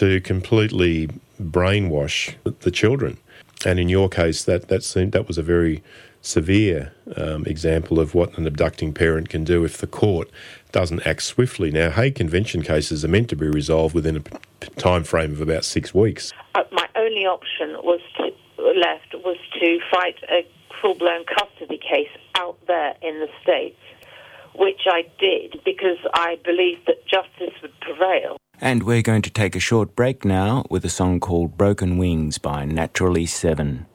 to completely brainwash the children. And in your case, that was a very severe example of what an abducting parent can do if the court doesn't act swiftly. Now, Hague Convention cases are meant to be resolved within a time frame of about 6 weeks. My only option was to fight a full-blown custody case out there in the States, which I did because I believed that justice would prevail. And we're going to take a short break now with a song called Broken Wings by Naturally Seven.